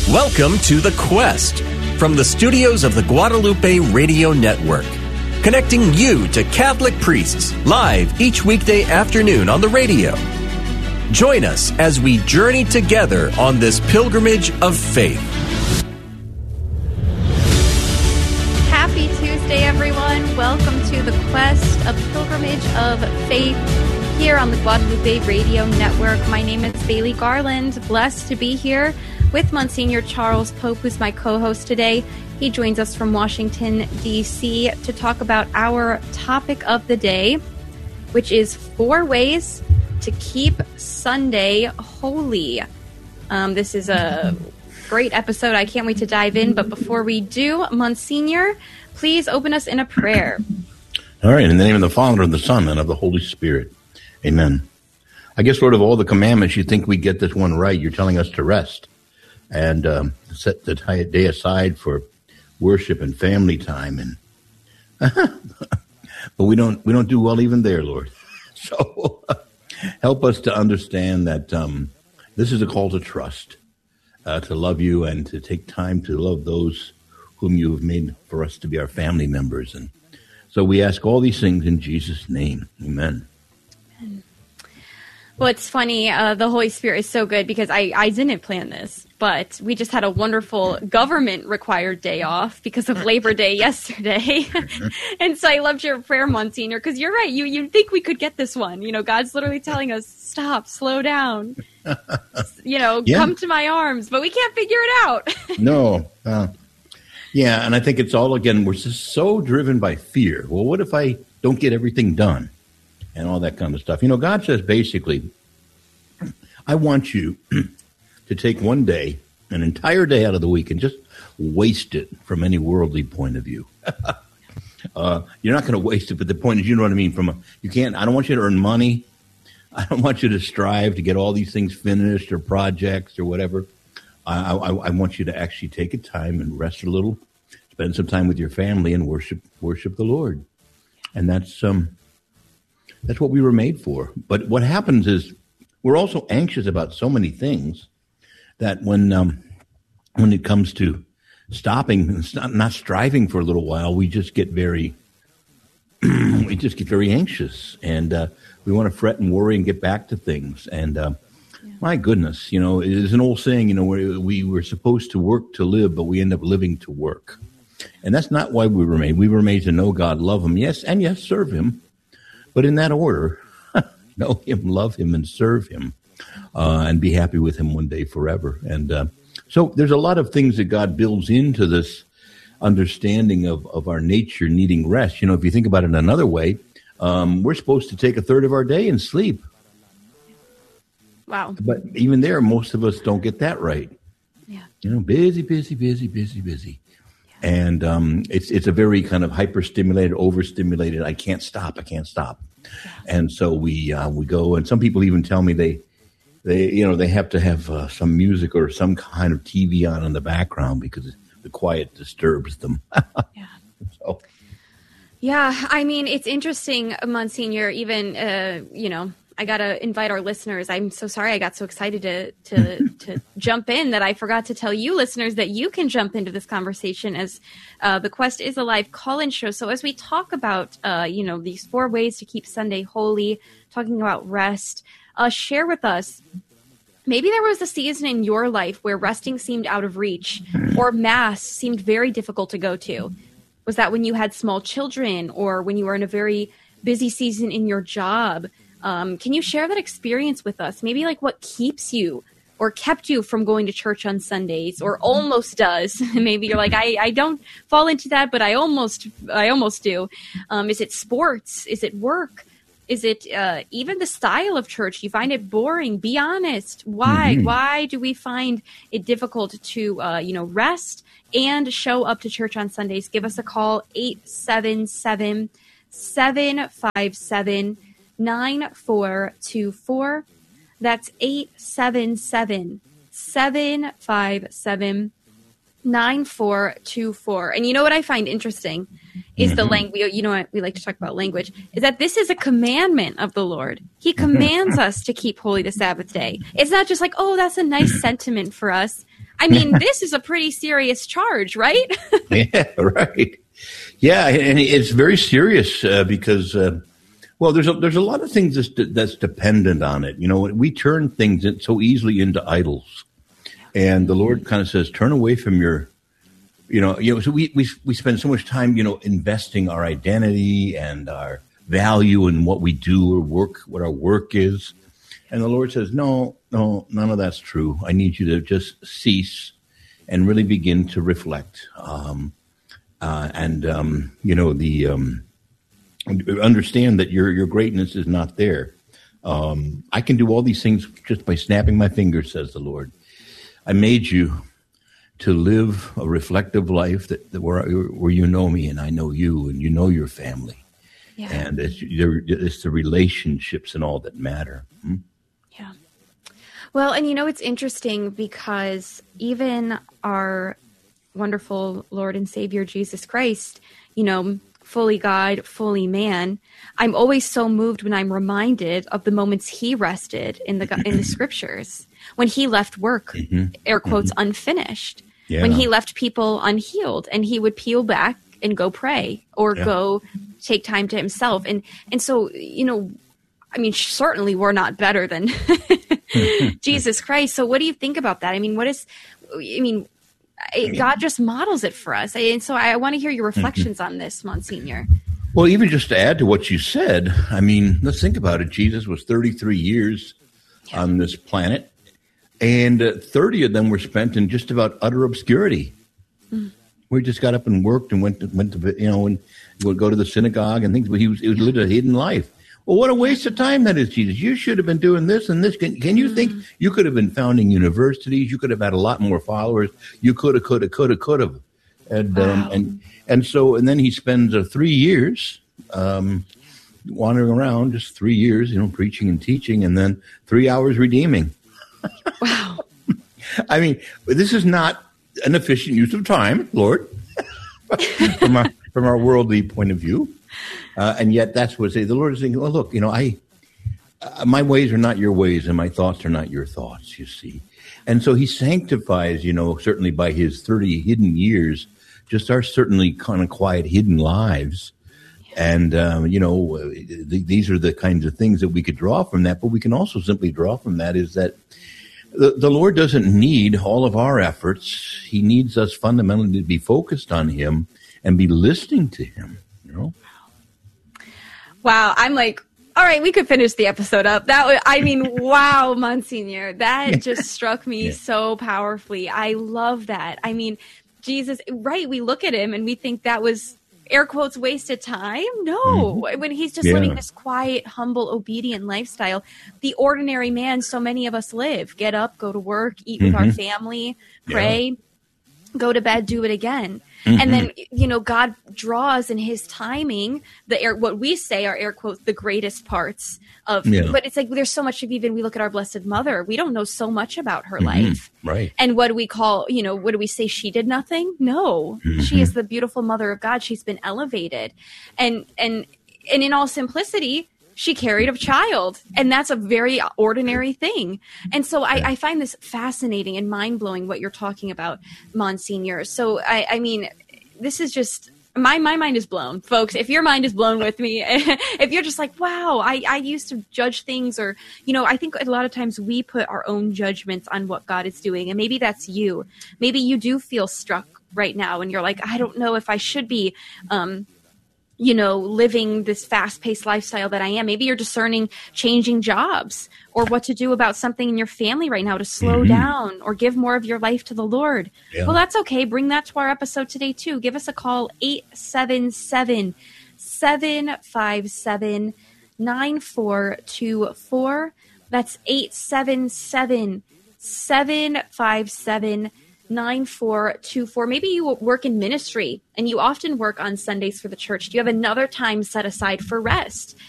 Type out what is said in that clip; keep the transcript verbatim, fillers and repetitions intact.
Welcome to The Quest from the studios of the Guadalupe Radio Network, connecting you to Catholic priests live each weekday afternoon on the radio. Join us as we journey together on this pilgrimage of faith. Happy Tuesday, everyone. Welcome to The Quest, a pilgrimage of faith here on the Guadalupe Radio Network. My name is Bailey Garland. Blessed to be here with Monsignor Charles Pope, who's my co-host today. He joins us from Washington, D C to talk about our topic of the day, which is four ways to keep Sunday holy. Um, this is a great episode. I can't wait to dive in. But before we do, Monsignor, please open us in a prayer. All right. In the name of the Father, and the Son, and of the Holy Spirit. Amen. I guess, Lord, of all the commandments, you think we get this one right. You're telling us to rest and um, set the day aside for worship and family time, and but we don't we don't do well even there, Lord. So help us to understand that um, this is a call to trust, uh, to love you, and to take time to love those whom you have made for us to be our family members. And so we ask all these things in Jesus' name. Amen. Amen. Well, it's funny. Uh, the Holy Spirit is so good because I, I didn't plan this, but we just had a wonderful government-required day off because of Labor Day yesterday. And so I loved your prayer, Monsignor, because you're right. You you think we could get this one. You know, God's literally telling us, stop, slow down, you know, yeah. Come to my arms, but we can't figure it out. No. Uh, yeah, and I think it's all, again, we're just so driven by fear. Well, what if I don't get everything done? And all that kind of stuff. You know, God says basically, I want you to take one day, an entire day out of the week, and just waste it from any worldly point of view. uh, you're not going to waste it, but the point is, you know what I mean? From a, you can't. I don't want you to earn money. I don't want you to strive to get all these things finished or projects or whatever. I, I, I want you to actually take a time and rest a little, spend some time with your family, and worship worship the Lord. And that's um. That's what we were made for. But what happens is we're also anxious about so many things that when um, when it comes to stopping and not, not striving for a little while, we just get very we just get very anxious, and uh, we want to fret and worry and get back to things. And uh, yeah. My goodness, you know, there's an old saying, you know, where we were supposed to work to live, but we end up living to work, and that's not why we were made. We were made to know God, love Him, yes, and yes, serve Him. But in that order, know Him, love Him, and serve Him, uh, and be happy with Him one day forever. And uh, so there's a lot of things that God builds into this understanding of, of our nature needing rest. You know, if you think about it another way, um, we're supposed to take a third of our day and sleep. Wow. But even there, most of us don't get that right. Yeah. You know, busy, busy, busy, busy, busy. And um, it's it's a very kind of hyper-stimulated, overstimulated, I can't stop, I can't stop. Yes. And so we uh, we go, and some people even tell me they, they you know, they have to have uh, some music or some kind of T V on in the background because the quiet disturbs them. Yeah. So. Yeah, I mean, it's interesting, Monsignor, even, uh, you know, I got to invite our listeners. I'm so sorry I got so excited to to, to jump in that I forgot to tell you listeners that you can jump into this conversation as uh, the Quest is a live call-in show. So as we talk about, uh, you know, these four ways to keep Sunday holy, talking about rest, uh, share with us, maybe there was a season in your life where resting seemed out of reach or Mass seemed very difficult to go to. Was that when you had small children or when you were in a very busy season in your job? Um, can you share that experience with us? Maybe like what keeps you or kept you from going to church on Sundays or almost does. Maybe you're like, I, I don't fall into that, but I almost, I almost do. Um, is it sports? Is it work? Is it uh, even the style of church? You find it boring? Be honest. Why? Mm-hmm. Why do we find it difficult to, uh, you know, rest and show up to church on Sundays? Give us a call, eight seven seven, seven five seven, nine four two four. That's eight seven seven, seven five seven, nine four two four. And you know what I find interesting is the language. You know what we like to talk about language, is that this is a commandment of the Lord. He commands us to keep holy the Sabbath day. It's not just like, oh, that's a nice sentiment for us. I mean, this is a pretty serious charge, right? Yeah, right. Yeah, and it's very serious uh, because, uh, well, there's a, there's a lot of things that's, that's dependent on it. You know, we turn things so easily into idols. And the Lord kind of says, turn away from your, you know, you know. So we, we, we spend so much time, you know, investing our identity and our value in what we do or work, what our work is. And the Lord says, no, no, none of that's true. I need you to just cease and really begin to reflect. Um, uh, and, um, you know, the um, understand that your your greatness is not there. Um, I can do all these things just by snapping my fingers, says the Lord. I made you to live a reflective life that, that where, where you know me and I know you and you know your family. Yeah. And it's, it's the relationships and all that matter. Hmm? Yeah. Well, and you know, it's interesting because even our wonderful Lord and Savior, Jesus Christ, you know, fully God, fully man, I'm always so moved when I'm reminded of the moments he rested in the in the scriptures, when he left work, mm-hmm. air quotes, mm-hmm. unfinished, yeah. when he left people unhealed, and he would peel back and go pray or yeah. go take time to himself. And and so, you know, I mean, certainly we're not better than Jesus Christ. So what do you think about that? I mean, what is, I mean, God just models it for us. And so I want to hear your reflections on this, Monsignor. Well, even just to add to what you said, I mean, let's think about it. Jesus was thirty-three years yeah. on this planet, and uh, thirty of them were spent in just about utter obscurity. Mm. We just got up and worked and went to, went to you know, and would go to the synagogue and things, but he was, he was lived a hidden life. Well, what a waste of time that is, Jesus. You should have been doing this and this. Can, can you think you could have been founding universities? You could have had a lot more followers. You could have, could have, could have, could have. And, wow. um, and, and so, and then he spends uh, three years um, wandering around, just three years, you know, preaching and teaching, and then three hours redeeming. Wow. I mean, this is not an efficient use of time, Lord, from our, from our worldly point of view. Uh, and yet that's what say the Lord is saying, well, look, you know, I, uh, my ways are not your ways and my thoughts are not your thoughts, you see. And so he sanctifies, you know, certainly by his thirty hidden years, just our certainly kind of quiet hidden lives. And, um, you know, uh, th- these are the kinds of things that we could draw from that. But we can also simply draw from that is that the, the Lord doesn't need all of our efforts. He needs us fundamentally to be focused on him and be listening to him, you know. Wow, I'm like, all right, we could finish the episode up. That was, I mean, wow, Monsignor, that just struck me yeah. so powerfully. I love that. I mean, Jesus, right? We look at him and we think that was air quotes wasted time. No, mm-hmm. when he's just yeah. living this quiet, humble, obedient lifestyle, the ordinary man so many of us live. Get up, go to work, eat mm-hmm. with our family, pray, yeah. go to bed, do it again. Mm-hmm. And then, you know, God draws in his timing the air, what we say are air quotes, the greatest parts of, yeah. but it's like, there's so much of, even we look at our Blessed Mother, we don't know so much about her mm-hmm. life. Right. And what do we call, you know, what do we say? She did nothing? No, mm-hmm. she is the beautiful Mother of God. She's been elevated. And, and, and in all simplicity, she carried a child, and that's a very ordinary thing. And so I, I find this fascinating and mind-blowing what you're talking about, Monsignor. So, I, I mean, this is just, my, my mind is blown, folks. If your mind is blown with me, if you're just like, wow, I, I used to judge things, or, you know, I think a lot of times we put our own judgments on what God is doing, and maybe that's you. Maybe you do feel struck right now, and you're like, I don't know if I should be, um, you know, living this fast-paced lifestyle that I am. Maybe you're discerning changing jobs or what to do about something in your family right now to slow mm-hmm. down or give more of your life to the Lord. Yeah. Well, that's okay. Bring that to our episode today, too. Give us a call, eight seven seven, seven five seven, nine four two four. That's eight seven seven, seven five seven, nine four two four. Maybe you work in ministry and you often work on Sundays for the church. Do you have another time set aside for rest?